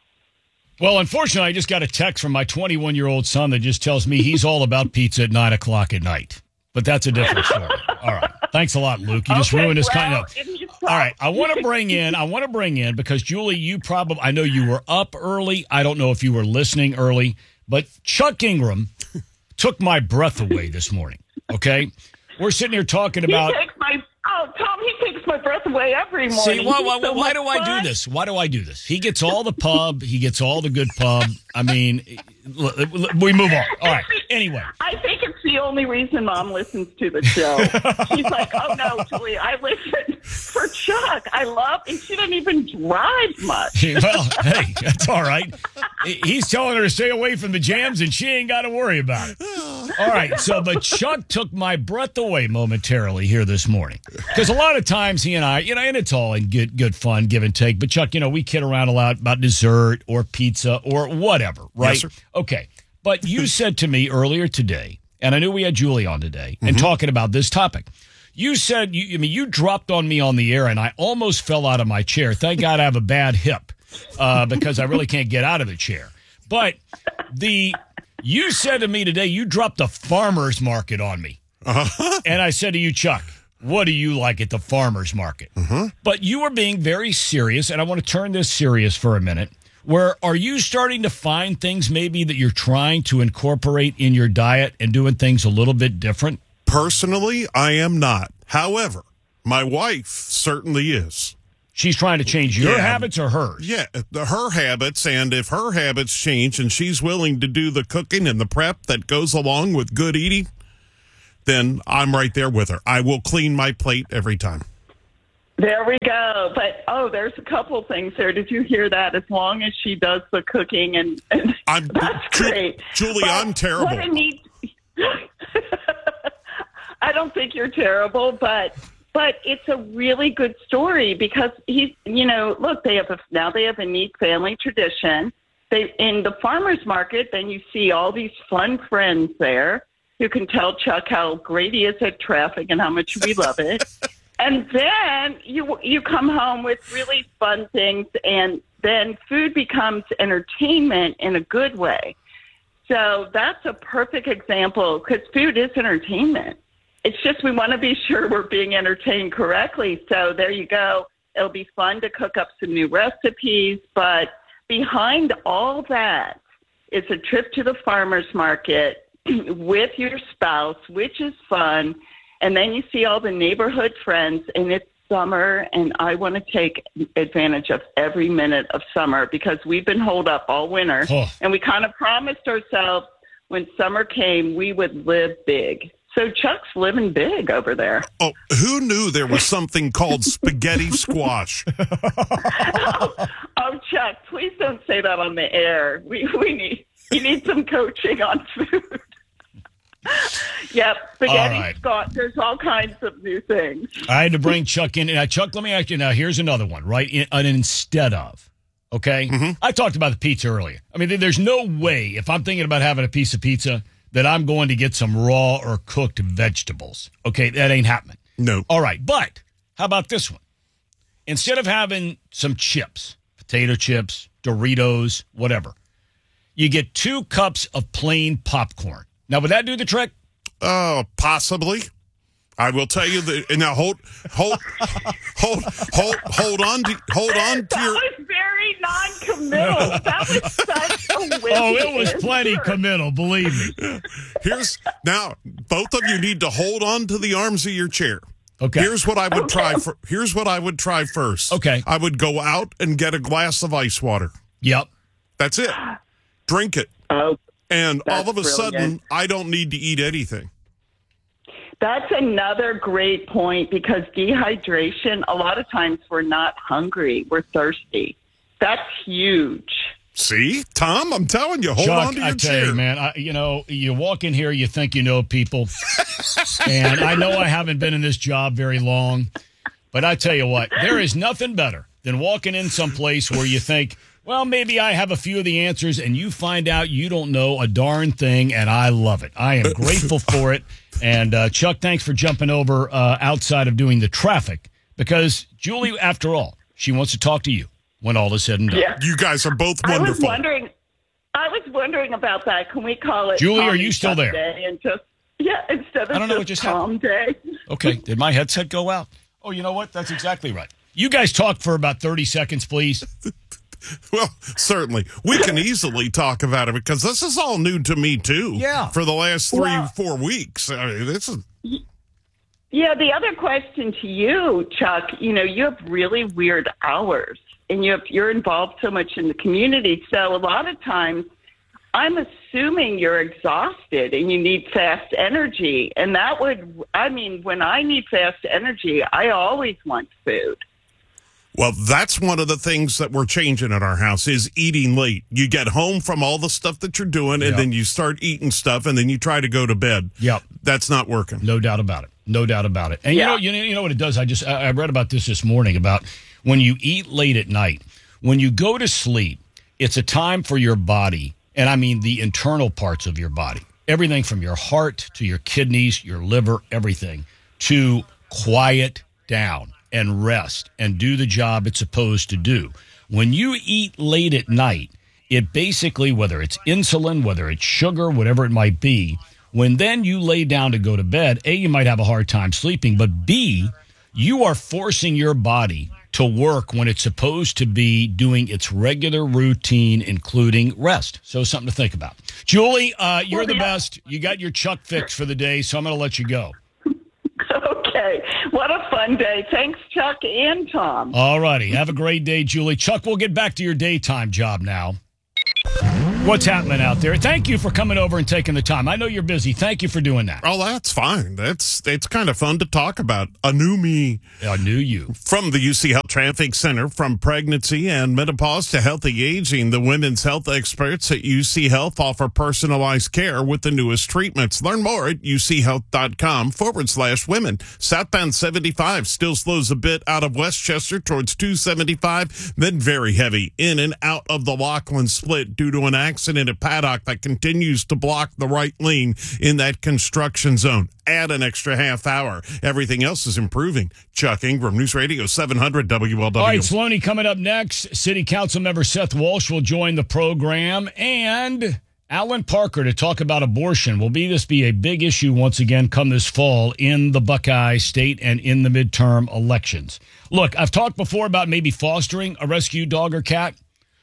Well, unfortunately, I just got a text from my twenty-one-year-old son that just tells me he's all about pizza at nine o'clock at night. But that's a different story. All right. Thanks a lot, Luke. You just Okay, ruined this well, kind of. All right. I want to bring in, I want to bring in, because Julie, you probably, I know you were up early. I don't know if you were listening early, but Chuck Ingram took my breath away this morning. Okay. We're sitting here talking about. He takes my, oh, Tom, he takes my breath away every morning. See, why, why, He's so why do much I fun. do this? Why do I do this? He gets all the pub. He gets all the good pub. I mean, l- l- we move on. All right. Anyway. I think it's the only reason Mom listens to the show. She's like, oh, no, Julie, I listen for Chuck. I love, and she doesn't even drive much. Well, hey, that's all right. He's telling her to stay away from the jams, and she ain't got to worry about it. All right. So, but Chuck took my breath away momentarily here this morning. Because a lot of times he and I, you know, and it's all in good, good fun, give and take. But, Chuck, you know, we kid around a lot about dessert or pizza or whatever, right? Yes, sir. Okay. But you said to me earlier today, and I knew we had Julie on today, and talking about this topic, You said, you, I mean, you dropped on me on the air, and I almost fell out of my chair. Thank God I have a bad hip uh, because I really can't get out of the chair. But the you said to me today, you dropped the farmer's market on me. Uh-huh. And I said to you, Chuck, what do you like at the farmer's market? Uh-huh. But you were being very serious, and I want to turn this serious for a minute. Where are you starting to find things maybe that you're trying to incorporate in your diet and doing things a little bit different? Personally, I am not. However, my wife certainly is. She's trying to change your Yeah. habits or hers? Yeah, her habits, and if her habits change and she's willing to do the cooking and the prep that goes along with good eating, then I'm right there with her. I will clean my plate every time. There we go. But, oh, there's a couple things there. Did you hear that? As long as she does the cooking, and, and I'm, that's Ju- great. Julie, But I'm terrible. What a neat... I don't think you're terrible, but but it's a really good story because he's, you know, look, they have a, now they have a neat family tradition. They in the farmer's market, then you see all these fun friends there who can tell Chuck how great he is at traffic and how much we love it. And then you you come home with really fun things, and then food becomes entertainment in a good way. So that's a perfect example because food is entertainment. It's just we want to be sure we're being entertained correctly. So there you go. It'll be fun to cook up some new recipes, but behind all that is a trip to the farmer's market with your spouse, which is fun. And then you see all the neighborhood friends, and it's summer, and I want to take advantage of every minute of summer because we've been holed up all winter. Oh. And we kind of promised ourselves when summer came, we would live big. So Chuck's living big over there. Oh, who knew there was something called spaghetti squash? oh, oh, Chuck, please don't say that on the air. We we need you need some coaching on food. Yep, spaghetti All right. squash. There's all kinds of new things. I had to bring Chuck in. Now, Chuck, let me ask you now. Here's another one, right? In, an instead of, okay? Mm-hmm. I talked about the pizza earlier. I mean, there's no way if I'm thinking about having a piece of pizza that I'm going to get some raw or cooked vegetables. Okay, that ain't happening. No. All right, but how about this one? Instead of having some chips, potato chips, Doritos, whatever, you get two cups of plain popcorn. Now, would that do the trick? Uh, possibly. I will tell you that. And now, hold, hold, hold, hold, hold on to, hold on to That your. was very non-committal. That was such a whimsy. Oh, it was plenty committal, believe me. Here's now. Both of you need to hold on to the arms of your chair. Okay. Here's what I would Okay. try for. Here's what I would try first. Okay. I would go out and get a glass of ice water. Yep. That's it. Drink it. Oh, And all That's of a sudden, brilliant. I don't need to eat anything. that's another great point because dehydration, a lot of times we're not hungry. We're thirsty. That's huge. See, Tom, I'm telling you, hold Chuck, on to your I tell chair. you, man, I, you know, you walk in here, you think you know people. And I know I haven't been in this job very long, but I tell you what, there is nothing better than walking in someplace where you think, well, maybe I have a few of the answers, and you find out you don't know a darn thing, and I love it. I am grateful for it. And, uh, Chuck, thanks for jumping over uh, outside of doing the traffic, because Julie, after all, she wants to talk to you when all is said and done. Yeah. You guys are both I was wonderful. wondering. I was wondering about that. Can we call it Julie, Tom are you and still Chuck there? Day and just yeah, instead of I don't know what just just Tom Day. Okay, did my headset go out? Oh, you know what? That's exactly right. You guys talk for about thirty seconds, please. Well, certainly. We can easily talk about it because this is all new to me, too. Yeah. For the last three, Well- four weeks. I mean, this is. Yeah, the other question to you, Chuck, you know, you have really weird hours and you have, you're involved so much in the community. So a lot of times I'm assuming you're exhausted and you need fast energy. And that would, I mean, when I need fast energy, I always want food. Well, that's one of the things that we're changing at our house is eating late. You get home from all the stuff that you're doing, and Yep. then you start eating stuff, and then you try to go to bed. Yep. That's not working. No doubt about it. No doubt about it. And Yeah. you know, you know, you know what it does. I just I I read about this this morning about when you eat late at night, when you go to sleep, it's a time for your body, and I mean the internal parts of your body, everything from your heart to your kidneys, your liver, everything, to quiet down and rest and do the job it's supposed to do. When you eat late at night, it basically, whether it's insulin, whether it's sugar, whatever it might be, when then you lay down to go to bed, A, you might have a hard time sleeping, but B, you are forcing your body to work when it's supposed to be doing its regular routine, including rest. So something to think about. Julie, uh, you're the best. You got your Chuck fix for the day, so I'm going to let you go. Okay. What a fun day. Thanks, Chuck and Tom. All righty. Have a great day, Julie. Chuck, we'll get back to your daytime job now. What's happening out there? Thank you for coming over and taking the time. I know you're busy. Thank you for doing that. Oh, that's fine. That's it's kind of fun to talk about. A new me. A new you. From the U C Health Traffic Center, from pregnancy and menopause to healthy aging, the women's health experts at U C Health offer personalized care with the newest treatments. Learn more at uchealth.com forward slash women. Southbound seventy-five still slows a bit out of Westchester towards two seventy-five, then very heavy in and out of the Laughlin split due to an accident at Paddock that continues to block the right lane in that construction zone. Add an extra half hour. Everything else is improving. Chuck Ingram, News Radio seven hundred W L W. All right, Sloaney, coming up next, City Council member Seth Walsh will join the program, and Alan Parker to talk about abortion. Will be this be a big issue once again come this fall in the Buckeye State and in the midterm elections? Look, I've talked before about maybe fostering a rescue dog or cat.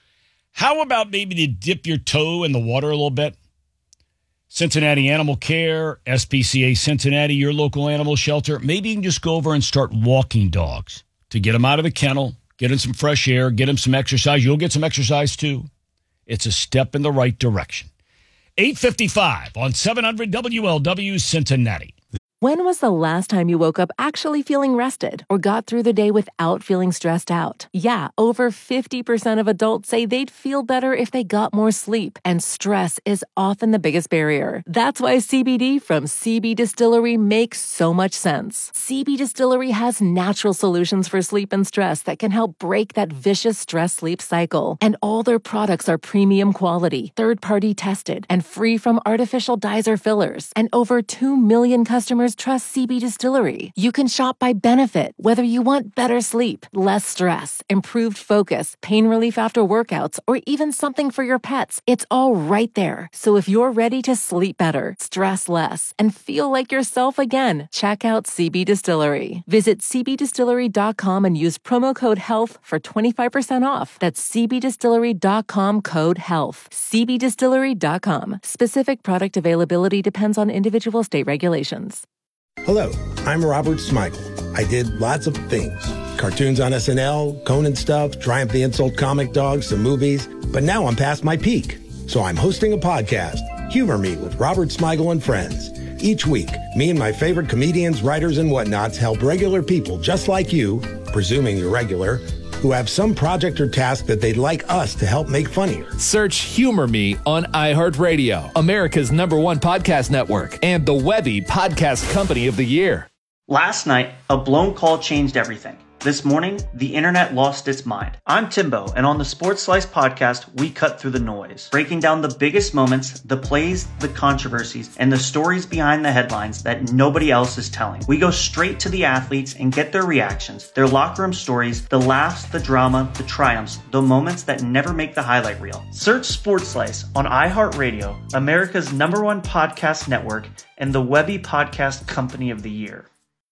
How about maybe to dip your toe in the water a little bit? Cincinnati Animal Care, S P C A Cincinnati, your local animal shelter. Maybe you can just go over and start walking dogs to get them out of the kennel, get them some fresh air, get them some exercise. You'll get some exercise too. It's a step in the right direction. eight fifty-five on seven hundred W L W Cincinnati. When was the last time you woke up actually feeling rested or got through the day without feeling stressed out? Yeah, over fifty percent of adults say they'd feel better if they got more sleep, and stress is often the biggest barrier. That's why C B D from C B Distillery makes so much sense. C B Distillery has natural solutions for sleep and stress that can help break that vicious stress-sleep cycle. And all their products are premium quality, third-party tested, and free from artificial dyes or fillers. And over two million customers trust C B Distillery. You can shop by benefit, whether you want better sleep, less stress, improved focus, pain relief after workouts, or even something for your pets. It's all right there. So if you're ready to sleep better, stress less, and feel like yourself again, check out C B Distillery. Visit c b distillery dot com and use promo code HEALTH for twenty-five percent off. That's c b distillery dot com code HEALTH. c b distillery dot com. Specific product availability depends on individual state regulations. Hello, I'm Robert Smigel. I did lots of things. Cartoons on S N L, Conan stuff, Triumph the Insult comic dogs, some movies. But now I'm past my peak. So I'm hosting a podcast, Humor Me with Robert Smigel and Friends. Each week, me and my favorite comedians, writers, and whatnots help regular people just like you, presuming you're regular, who have some project or task that they'd like us to help make funnier. Search Humor Me on iHeartRadio, America's number one podcast network, and the Webby Podcast Company of the Year. Last night, a blown call changed everything. This morning, the internet lost its mind. I'm Timbo, and on the Sports Slice podcast, we cut through the noise, breaking down the biggest moments, the plays, the controversies, and the stories behind the headlines that nobody else is telling. We go straight to the athletes and get their reactions, their locker room stories, the laughs, the drama, the triumphs, the moments that never make the highlight reel. Search Sports Slice on iHeartRadio, America's number one podcast network, and the Webby Podcast Company of the Year.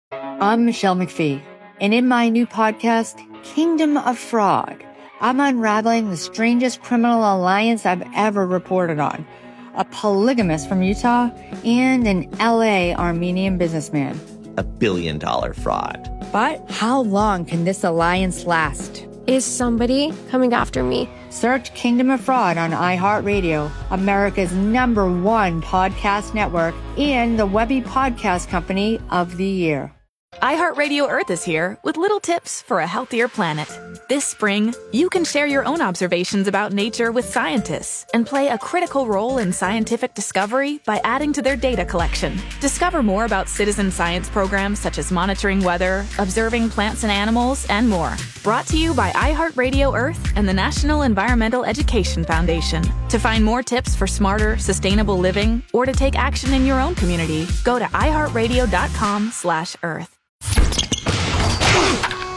I'm Michelle McPhee. And in my new podcast, Kingdom of Frog, I'm unraveling the strangest criminal alliance I've ever reported on. A polygamist from Utah and an L A Armenian businessman. A billion dollar fraud. But how long can this alliance last? Is somebody coming after me? Search Kingdom of Fraud on iHeartRadio, America's number one podcast network, and the Webby Podcast Company of the Year. iHeartRadio Earth is here with little tips for a healthier planet. This spring, you can share your own observations about nature with scientists and play a critical role in scientific discovery by adding to their data collection. Discover more about citizen science programs such as monitoring weather, observing plants and animals, and more. Brought to you by iHeartRadio Earth and the National Environmental Education Foundation. To find more tips for smarter, sustainable living or to take action in your own community, go to iHeartRadio.com slash Earth.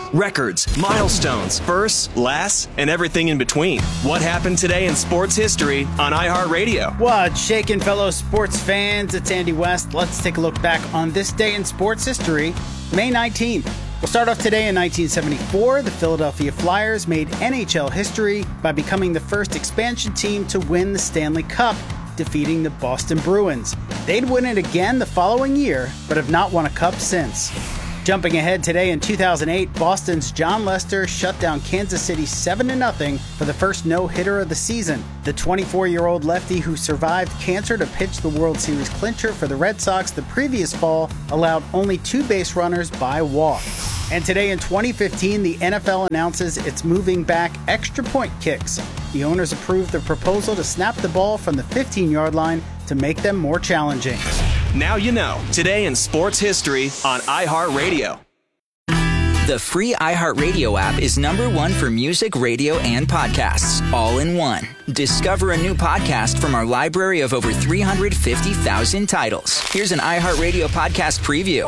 records, milestones, firsts, lasts, and everything in between. What happened today in sports history on iHeartRadio? What's shaking, fellow sports fans? It's Andy West. Let's take a look back on this day in sports history, May nineteenth. We'll start off today in nineteen seventy-four. The Philadelphia Flyers made N H L history by becoming the first expansion team to win the Stanley Cup, defeating the Boston Bruins. They'd win it again the following year, but have not won a cup since. Jumping ahead today in two thousand eight, Boston's John Lester shut down Kansas City seven to nothing for the first no-hitter of the season. The twenty-four-year-old lefty who survived cancer to pitch the World Series clincher for the Red Sox the previous fall allowed only two base runners by walk. And today in twenty fifteen, the N F L announces it's moving back extra point kicks. The owners approved the proposal to snap the ball from the fifteen-yard line to make them more challenging. Now you know. Today in sports history on iHeartRadio. The free iHeartRadio app is number one for music, radio, and podcasts, all in one. Discover a new podcast from our library of over three hundred fifty thousand titles. Here's an iHeartRadio podcast preview.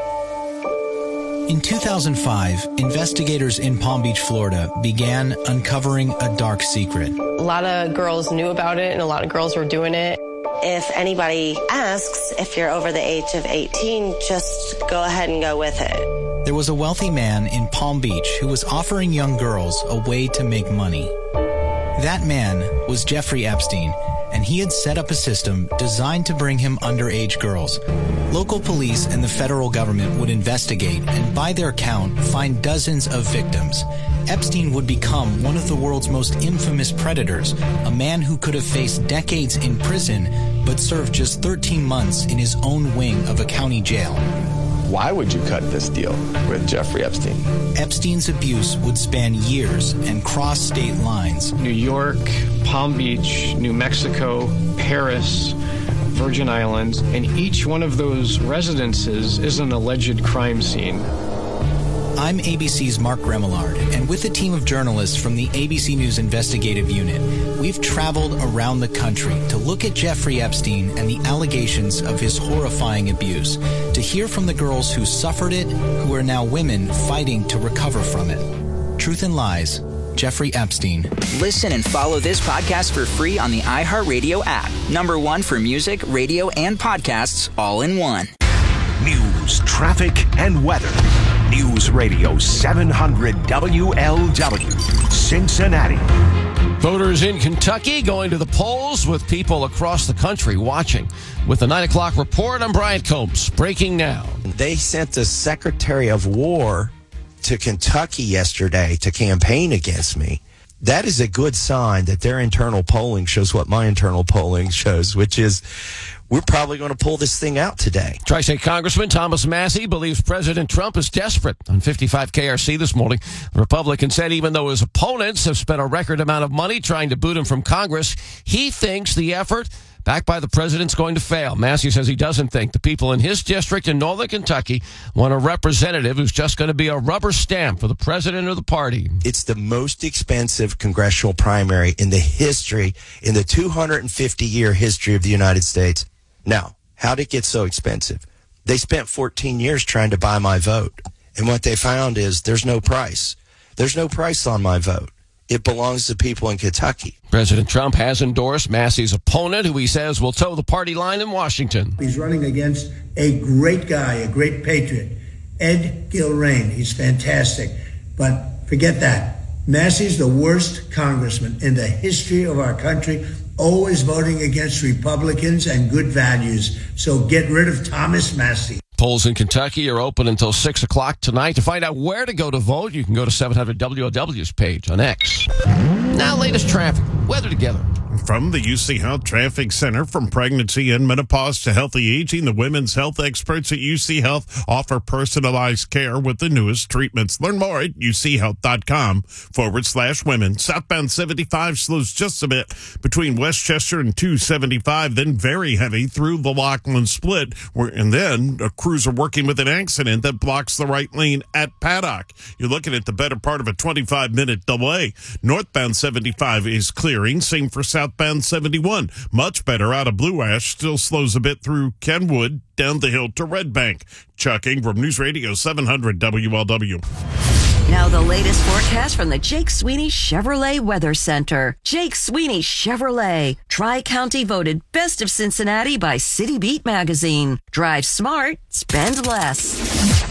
In two thousand five, investigators in Palm Beach, Florida began uncovering a dark secret. A lot of girls knew about it, and a lot of girls were doing it. If anybody asks if you're over the age of eighteen, just go ahead and go with it. There was a wealthy man in Palm Beach who was offering young girls a way to make money. That man was Jeffrey Epstein, and he had set up a system designed to bring him underage girls. Local police and the federal government would investigate and, by their count, find dozens of victims. Epstein would become one of the world's most infamous predators, a man who could have faced decades in prison but served just thirteen months in his own wing of a county jail. Why would you cut this deal with Jeffrey Epstein? Epstein's abuse would span years and cross state lines. New York, Palm Beach, New Mexico, Paris, Virgin Islands, and each one of those residences is an alleged crime scene. I'm A B C's Mark Remillard, and with a team of journalists from the A B C News Investigative Unit, we've traveled around the country to look at Jeffrey Epstein and the allegations of his horrifying abuse, to hear from the girls who suffered it, who are now women fighting to recover from it. Truth and Lies, Jeffrey Epstein. Listen and follow this podcast for free on the iHeartRadio app. Number one for music, radio, and podcasts, all in one. News, traffic, and weather. News Radio seven hundred W L W, Cincinnati. Voters in Kentucky going to the polls with people across the country watching. With the nine o'clock report, I'm Brian Combs. Breaking now. They sent the Secretary of War to Kentucky yesterday to campaign against me. That is a good sign that their internal polling shows what my internal polling shows, which is we're probably going to pull this thing out today. Tri-State Congressman Thomas Massie believes President Trump is desperate. On fifty-five K R C this morning, the Republican said even though his opponents have spent a record amount of money trying to boot him from Congress, he thinks the effort backed by the president's going to fail. Massie says he doesn't think the people in his district in northern Kentucky want a representative who's just going to be a rubber stamp for the president or the party. It's the most expensive congressional primary in the history, in the two hundred fifty year history of the United States. Now, how did it get so expensive? They spent fourteen years trying to buy my vote. And what they found is there's no price. There's no price on my vote. It belongs to people in Kentucky. President Trump has endorsed Massie's opponent, who he says will toe the party line in Washington. He's running against a great guy, a great patriot, Ed Gilrain. He's fantastic. But forget that. Massie's the worst congressman in the history of our country, always voting against Republicans and good values. So get rid of Thomas Massie. Polls in Kentucky are open until six o'clock tonight. To find out where to go to vote, you can go to seven hundred W L W's page on X. Now, latest traffic. Weather together. From the U C Health Traffic Center, from pregnancy and menopause to healthy aging, the women's health experts at U C Health offer personalized care with the newest treatments. Learn more at uchealth.com forward slash women. Southbound seventy-five slows just a bit between Westchester and two seventy-five, then very heavy through the Laughlin Split, where, and then a cruiser working with an accident that blocks the right lane at Paddock. You're looking at the better part of a twenty-five minute delay. Northbound seventy-five is clearing. Same for southbound seventy-one. Much better out of Blue Ash. Still slows a bit through Kenwood, down the hill to Red Bank. Chuck Ingram, News Radio seven hundred W L W. Now the latest forecast from the Jake Sweeney Chevrolet Weather Center. Jake Sweeney Chevrolet. Tri-County voted Best of Cincinnati by City Beat magazine. Drive smart, spend less.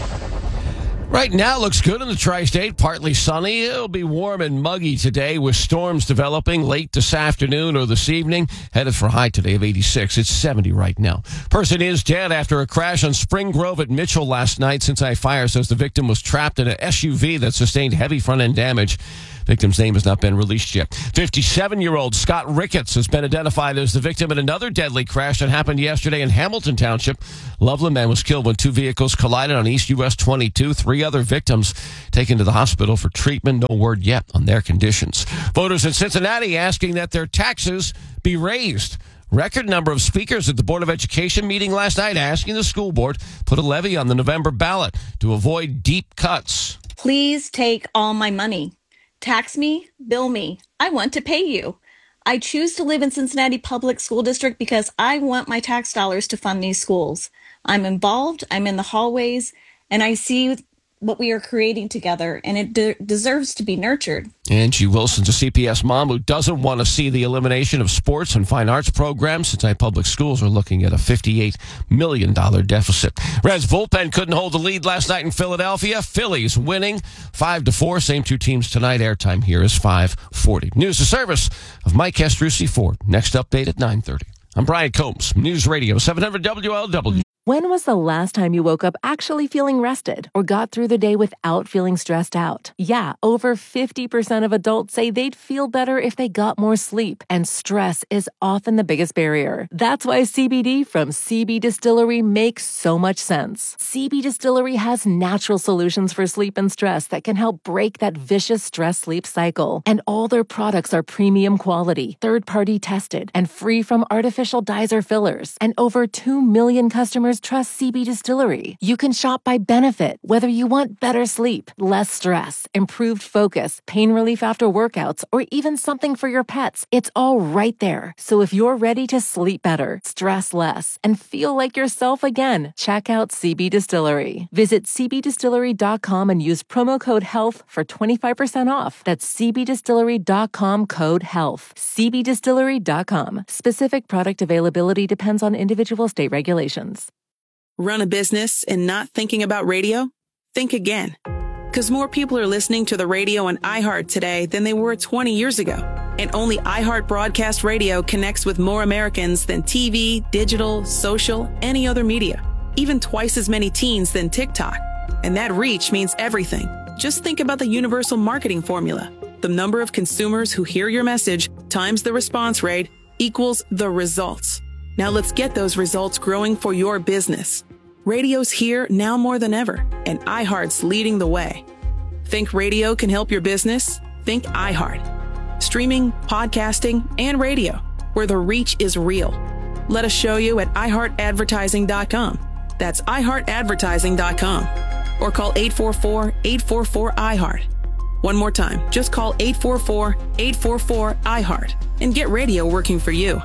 Right now, it looks good in the tri-state. Partly sunny. It'll be warm and muggy today with storms developing late this afternoon or this evening. Headed for a high today of eighty-six. It's seventy right now. Person is dead after a crash on Spring Grove at Mitchell last night. Cincinnati Fire says the victim was trapped in an S U V that sustained heavy front-end damage. Victim's name has not been released yet. fifty-seven-year-old Scott Ricketts has been identified as the victim in another deadly crash that happened yesterday in Hamilton Township. Loveland man was killed when two vehicles collided on East U S twenty-two. Three other victims taken to the hospital for treatment. No word yet on their conditions. Voters in Cincinnati asking that their taxes be raised. Record number of speakers at the Board of Education meeting last night asking the school board put a levy on the November ballot to avoid deep cuts. Please take all my money. Tax me, bill me. I want to pay you. I choose to live in Cincinnati Public School District because I want my tax dollars to fund these schools. I'm involved, I'm in the hallways, and I see what we are creating together, and it de- deserves to be nurtured. Angie Wilson's a C P S mom who doesn't want to see the elimination of sports and fine arts programs. Cincinnati Public Schools are looking at a fifty-eight million dollars deficit. Reds bullpen couldn't hold the lead last night in Philadelphia. Phillies winning five to four. Same two teams tonight. Airtime here is five forty. News to service of Mike Castrucci Ford. Next update at nine thirty. I'm Brian Combs, News Radio seven hundred W L W. When was the last time you woke up actually feeling rested or got through the day without feeling stressed out? Yeah, over fifty percent of adults say they'd feel better if they got more sleep, and stress is often the biggest barrier. That's why C B D from C B Distillery makes so much sense. C B Distillery has natural solutions for sleep and stress that can help break that vicious stress-sleep cycle. And all their products are premium quality, third-party tested, and free from artificial dyes or fillers. And over two million customers trust C B Distillery. You can shop by benefit, whether you want better sleep, less stress, improved focus, pain relief after workouts, or even something for your pets. It's all right there. So if you're ready to sleep better, stress less, and feel like yourself again, check out C B Distillery. Visit c b distillery dot com and use promo code HEALTH for twenty-five percent off. That's c b distillery dot com code HEALTH. c b distillery dot com. Specific product availability depends on individual state regulations. Run a business and not thinking about radio? Think again. Because more people are listening to the radio on iHeart today than they were twenty years ago. And only iHeart Broadcast Radio connects with more Americans than T V, digital, social, any other media. Even twice as many teens than TikTok. And that reach means everything. Just think about the universal marketing formula. The number of consumers who hear your message times the response rate equals the results. Now let's get those results growing for your business. Radio's here now more than ever, and iHeart's leading the way. Think radio can help your business? Think iHeart. Streaming, podcasting, and radio, where the reach is real. Let us show you at i heart advertising dot com. That's i heart advertising dot com. Or call eight four four, eight four four, I heart. One more time, just call eight four four, eight four four, I heart and get radio working for you.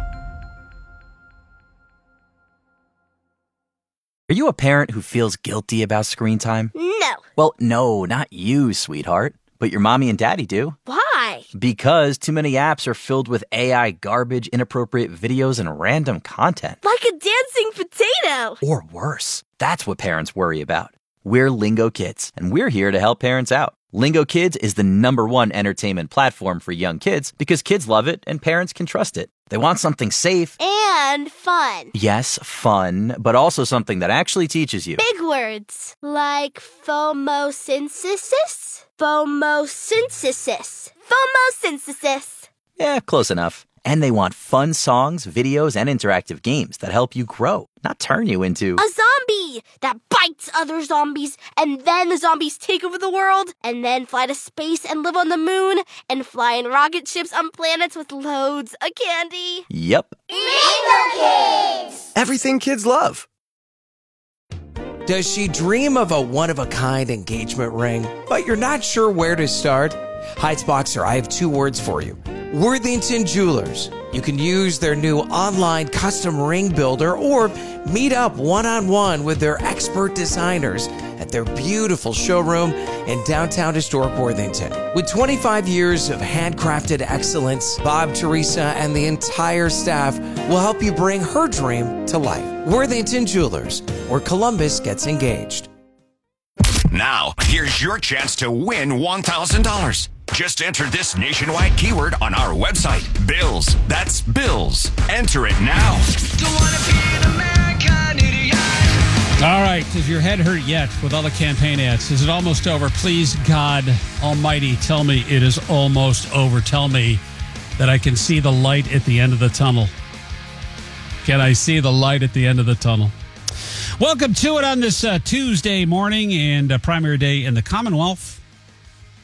Are you a parent who feels guilty about screen time? No. Well, no, not you, sweetheart. But your mommy and daddy do. Why? Because too many apps are filled with A I garbage, inappropriate videos, and random content. Like a dancing potato. Or worse. That's what parents worry about. We're Lingo Kids, and we're here to help parents out. Lingo Kids is the number one entertainment platform for young kids because kids love it and parents can trust it. They want something safe. And fun. Yes, fun, but also something that actually teaches you. Big words. Like phomosynthesis? Phomosynthesis. Phomosynthesis. Yeah, close enough. And they want fun songs, videos, and interactive games that help you grow, not turn you into a zombie that bites other zombies, and then the zombies take over the world, and then fly to space and live on the moon, and fly in rocket ships on planets with loads of candy. Yep. Lingo Kids! Everything kids love. Does she dream of a one-of-a-kind engagement ring, but you're not sure where to start? Heights Boxer, I have two words for you. Worthington Jewelers. You can use their new online custom ring builder or meet up one-on-one with their expert designers at their beautiful showroom in downtown historic Worthington. With twenty-five years of handcrafted excellence, Bob, Teresa, and the entire staff will help you bring her dream to life. Worthington Jewelers, where Columbus gets engaged. Now, here's your chance to win one thousand dollars. Just enter this nationwide keyword on our website, Bills. That's Bills. Enter it now. Don't wanna be an American idiot. All right, does your head hurt yet with all the campaign ads? Is it almost over? Please, God Almighty, tell me it is almost over. Tell me that I can see the light at the end of the tunnel. Can I see the light at the end of the tunnel? Welcome to it on this uh, Tuesday morning and uh, primary day in the Commonwealth.